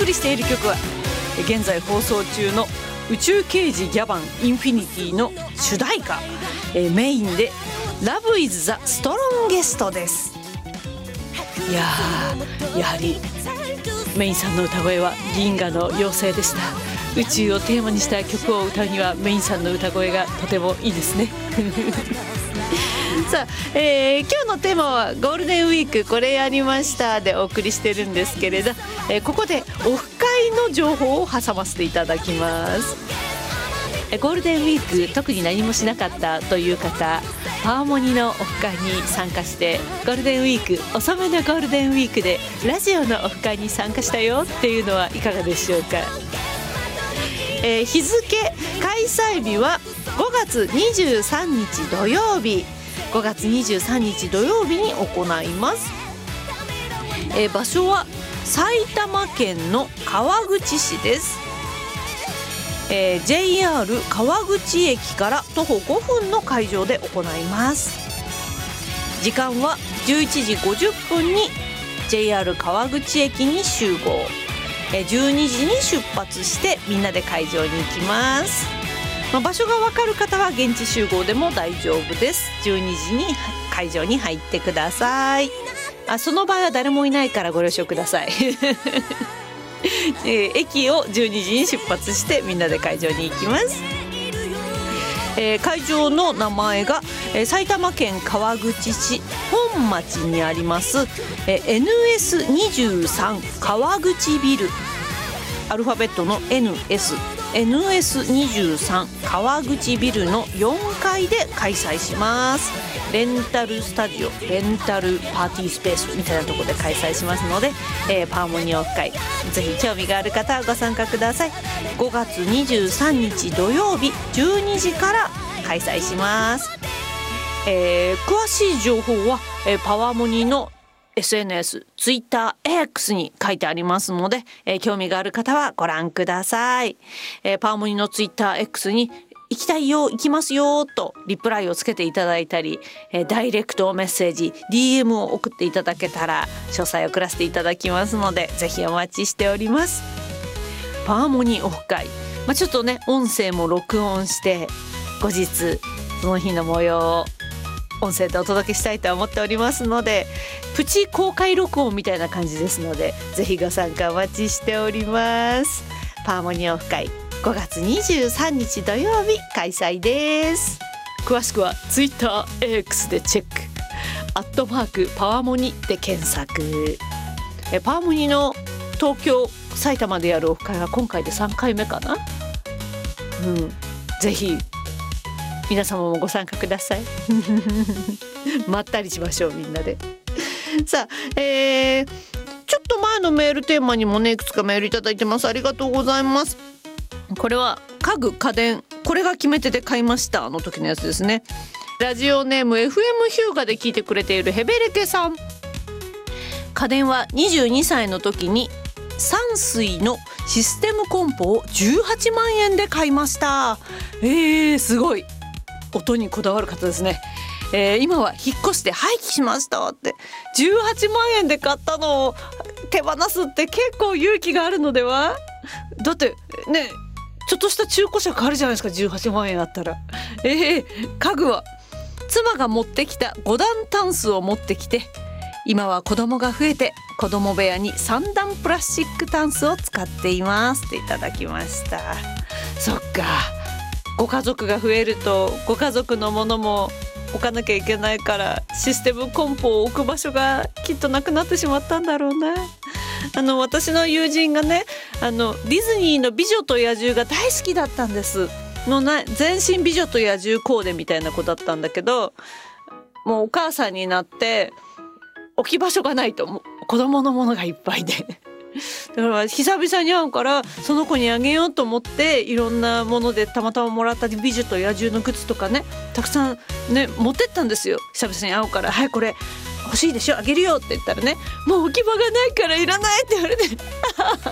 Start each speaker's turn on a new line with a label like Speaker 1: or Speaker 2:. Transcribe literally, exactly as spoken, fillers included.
Speaker 1: 送りしている曲は現在放送中の宇宙刑事ギャバンインフィニティの主題歌、えー、メインで Love is the Strongest です。いやー、やはりメインさんの歌声は銀河の妖精でした。宇宙をテーマにした曲を歌うにはメインさんの歌声がとてもいいですねさあ、えー、今日のテーマはゴールデンウィークこれやりましたでお送りしてるんですけれど、えー、ここでオフ会の情報を挟ませていただきます。えー、ゴールデンウィーク特に何もしなかったという方、パワモニのオフ会に参加してゴールデンウィーク遅めのゴールデンウィークでラジオのオフ会に参加したよっていうのはいかがでしょうか。えー、日付開催日はごがつにじゅうさんにち土曜日、ごがつにじゅうさんにち土曜日に行います。えー、場所は埼玉県の川口市です。えー、ジェイアール 川口駅から徒歩ごふんの会場で行います。時間はじゅういちじごじゅっぷんに ジェイアール 川口駅に集合、えー、じゅうにじに出発してみんなで会場に行きます。まあ、場所が分かる方は現地集合でも大丈夫です。じゅうにじに会場に入ってください。あ、その場合は誰もいないからご了承くださいえー、駅をじゅうにじに出発してみんなで会場に行きます。えー、会場の名前が、えー、埼玉県川口市本町にあります、えー、エヌエスにじゅうさん 川口ビル、アルファベットの エヌエスエヌエスにじゅうさん 川口ビルのよんかいで開催します。レンタルスタジオ、レンタルパーティースペースみたいなところで開催しますので、えー、パーモニオフ会ぜひ興味がある方はご参加ください。ごがつにじゅうさんにち土曜日じゅうにじから開催します。えー、詳しい情報は、えー、パワーモニのエスエヌエス、ツイッター、X に書いてありますので、えー、興味がある方はご覧ください。えー、パワーモニのツイッター、X に行きたいよ、行きますよとリプライをつけていただいたり、えー、ダイレクトメッセージ ディーエム を送っていただけたら詳細を送らせていただきますので、ぜひお待ちしております。パワーモニオフ会、まあ、ちょっとね音声も録音して後日その日の模様を音声でお届けしたいと思っておりますので、プチ公開録音みたいな感じですので、ぜひご参加お待ちしております。パワーモニオフ会ごがつにじゅうさんにち土曜日開催です。詳しくは ツイッター、X でチェック、アットマークパワーモニで検索。えパワーモニの東京埼玉でやるオフ会は今回でさんかいめかな。うん、ぜひ皆様もご参加くださいまったりしましょう、みんなでさあ、えー、ちょっと前のメールテーマにもねいくつかメールいただいてます。ありがとうございます。これは家具家電これが決め手で買いましたの時のやつですね。ラジオネーム エフエム ヒューガで聞いてくれているヘベレケさん。家電はにじゅうにさいの時にサンスイのシステムコンポをじゅうはちまんえんで買いました。えー、すごい音にこだわる方ですね。えー、今は引っ越して廃棄しましたって。じゅうはちまんえんで買ったのを手放すって結構勇気があるのでは。だってね、ちょっとした中古車買えるじゃないですか、じゅうはちまんえんあったら。えー、家具は妻が持ってきたごだんタンスを持ってきて、今は子供が増えて子供部屋にさんだんプラスチックタンスを使っていますっていただきました。そっか、ご家族が増えるとご家族のものも置かなきゃいけないから、システムコンポを置く場所がきっとなくなってしまったんだろうな。あの私の友人がね、あのディズニーの美女と野獣が大好きだったんです。のな全身美女と野獣コーデみたいな子だったんだけど、もうお母さんになって置き場所がないと、もう子供のものがいっぱいでだから久々に会うからその子にあげようと思っていろんなものでたまたまもらった美女と野獣の靴とかね、たくさんね持ってったんですよ。久々に会うから、はいこれ欲しいでしょ、あげるよって言ったらね、もう置き場がないからいらないって言われて